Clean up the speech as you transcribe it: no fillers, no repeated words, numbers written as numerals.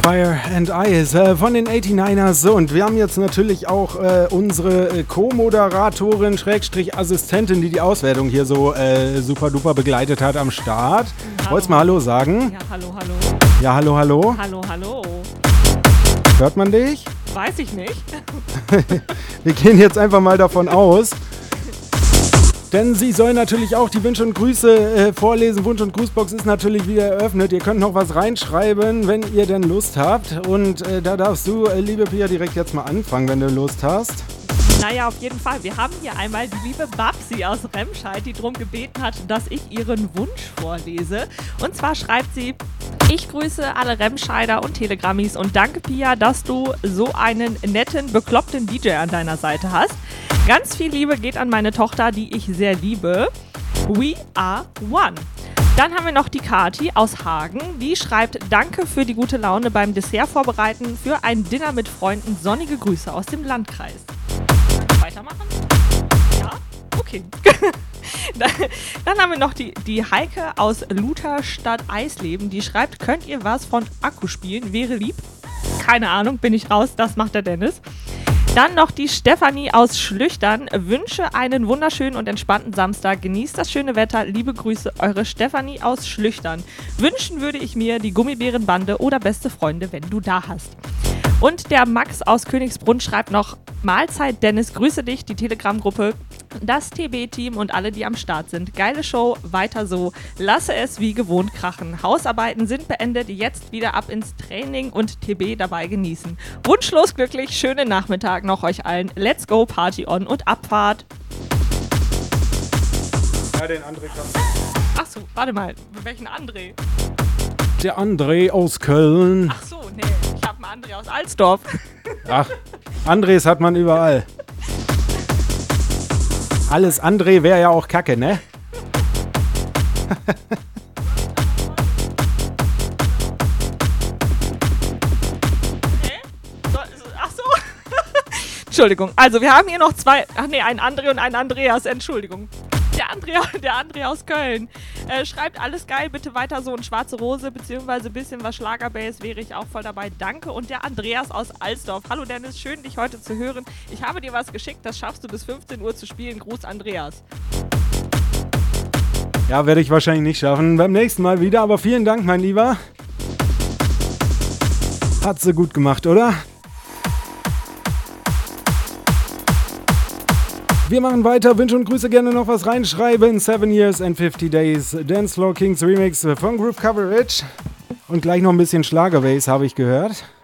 Fire and Ice von den 89ers. Und wir haben jetzt natürlich auch unsere Co-Moderatorin, Assistentin, die Auswertung hier so super duper begleitet hat am Start. Wolltest du mal Hallo sagen? Ja, hallo, hallo. Ja, hallo, hallo. Hallo, hallo. Hört man dich? Weiß ich nicht. Wir gehen jetzt einfach mal davon aus. Denn sie soll natürlich auch die Wünsche und Grüße vorlesen. Wunsch- und Grußbox ist natürlich wieder eröffnet. Ihr könnt noch was reinschreiben, wenn ihr denn Lust habt. Und da darfst du, liebe Pia, direkt jetzt mal anfangen, wenn du Lust hast. Naja, auf jeden Fall. Wir haben hier einmal die liebe Babsi aus Remscheid, die darum gebeten hat, dass ich ihren Wunsch vorlese. Und zwar schreibt sie: Ich grüße alle Remscheider und Telegrammis und danke, Pia, dass du so einen netten, bekloppten DJ an deiner Seite hast. Ganz viel Liebe geht an meine Tochter, die ich sehr liebe. We are one. Dann haben wir noch die Kati aus Hagen. Die schreibt: Danke für die gute Laune beim Dessert vorbereiten für ein Dinner mit Freunden. Sonnige Grüße aus dem Landkreis. Weitermachen? Ja? Okay. Dann haben wir noch die Heike aus Lutherstadt Eisleben. Die schreibt: Könnt ihr was von Akku spielen? Wäre lieb. Keine Ahnung, bin ich raus. Das macht der Dennis. Dann noch die Stefanie aus Schlüchtern. Wünsche einen wunderschönen und entspannten Samstag. Genießt das schöne Wetter. Liebe Grüße, eure Stefanie aus Schlüchtern. Wünschen würde ich mir die Gummibärenbande oder beste Freunde, wenn du da hast. Und der Max aus Königsbrunn schreibt noch: Mahlzeit Dennis, grüße dich, die Telegram-Gruppe, das TB-Team und alle, die am Start sind. Geile Show, weiter so. Lasse es wie gewohnt krachen. Hausarbeiten sind beendet, jetzt wieder ab ins Training und TB dabei genießen. Wunschlos glücklich, schönen Nachmittag noch euch allen. Let's go, Party on und Abfahrt. Ja, den André kann. Achso, warte mal, welchen André? Der André aus Köln. Ach so, nee, ich habe einen André aus Alsdorf. Ach, Andres hat man überall. Alles André wäre ja auch Kacke, ne? Ach so. Entschuldigung, also wir haben hier noch zwei, einen André und einen Andreas, Entschuldigung. Der André aus Köln schreibt: Alles geil, bitte weiter so, und Schwarze Rose beziehungsweise bisschen was Schlagerbass wäre ich auch voll dabei, danke. Und der Andreas aus Alsdorf: Hallo Dennis, schön dich heute zu hören. Ich habe dir was geschickt, das schaffst du bis 15 Uhr zu spielen. Gruß Andreas. Ja, werde ich wahrscheinlich nicht schaffen. Beim nächsten Mal wieder, aber vielen Dank, mein Lieber. Hat sie gut gemacht, oder? Wir machen weiter. Wünsche und Grüße, gerne noch was reinschreiben. 7 Years and 50 Days. Dance Floor Kings Remix von Groove Coverage. Und gleich noch ein bisschen Schlagerbass, habe ich gehört.